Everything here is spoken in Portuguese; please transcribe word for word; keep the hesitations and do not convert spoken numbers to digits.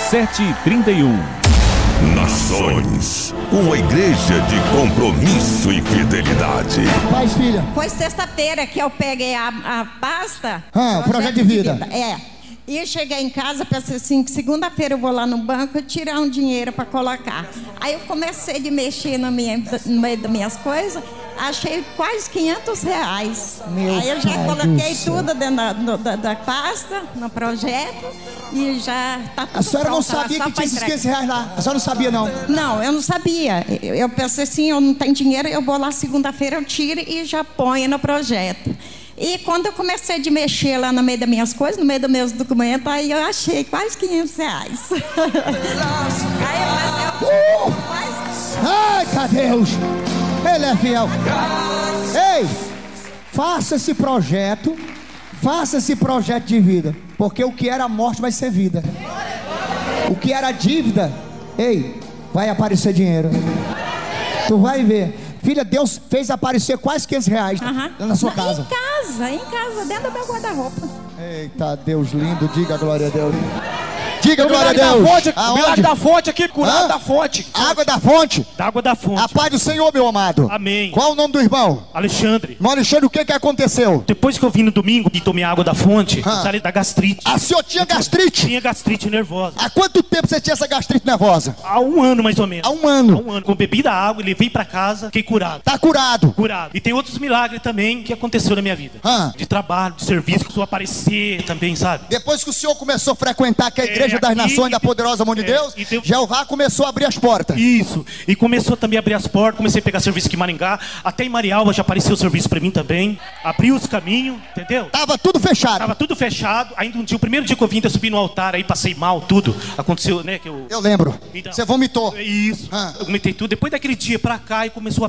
sete e trinta e um. Nações, uma igreja de compromisso e fidelidade. Paz, filha. Foi sexta-feira que eu peguei a, a pasta. Ah, projeto de vida. É. E eu cheguei em casa, pensei assim, que segunda-feira eu vou lá no banco tirar um dinheiro para colocar. Aí eu comecei de mexer no, minha, no meio das minhas coisas, achei quase quinhentos reais. Meu Aí eu já pai coloquei do céu. tudo dentro da, no- da, da pasta, no projeto, e já tá tudo A senhora não pronto, era sabia só que pra tinha esses entrega. quinhentos reais lá. A senhora não sabia, não. Não, eu não sabia. Eu, eu pensei assim, eu não tenho dinheiro, eu vou lá segunda-feira, eu tiro e já ponho no projeto. E quando eu comecei de mexer lá no meio das minhas coisas, no meio dos meus documentos, aí eu achei quase quinhentos reais. aí eu, eu, Uh! quase... Ai, cadê Deus? Ele é fiel. Ei, faça esse projeto. Faça esse projeto de vida. Porque o que era morte vai ser vida. O que era dívida, ei, vai aparecer dinheiro. Tu vai ver. Filha, Deus fez aparecer quase quinhentos reais Aham. na sua Em casa. casa, em casa, dentro do meu guarda-roupa. Eita, Deus lindo, diga glória a Deus. Diga O glória a milagre Deus. da fonte, o Aonde? milagre da fonte aqui, curado Hã? da fonte. Água da fonte. Da água da fonte. A paz do Senhor, meu amado. Amém. Qual o nome do irmão? Alexandre, Irmão Alexandre, o que que aconteceu? depois que eu vim no domingo e tomei água da fonte, Hã? eu saí da gastrite. A senhora tinha gastrite? Tinha gastrite nervosa. Há quanto tempo você tinha essa gastrite nervosa? Há um ano mais ou menos. Há um ano. Há um ano. Com bebida água, levei pra casa, fiquei curado. Tá curado. Curado. E tem outros milagres também que aconteceu na minha vida. Hã? De trabalho, de serviço, que eu aparecer também, sabe? Depois que o senhor começou a frequentar aqui a É, Igreja das aqui Nações e da tem- Poderosa Mão de é, Deus, e tem- Jeová começou a abrir as portas. Isso. E começou também a abrir as portas, comecei a pegar serviço aqui em Maringá. Até em Marialva já apareceu serviço pra mim também. Abriu os caminhos, entendeu? Tava tudo fechado. Tava tudo fechado. Ainda um dia, o primeiro dia que eu vim, eu subi no altar, aí passei mal, tudo. Aconteceu, né, que eu... Eu lembro. Então, Você vomitou. Isso. Ah. Eu vomitei tudo. Depois daquele dia pra cá, e começou a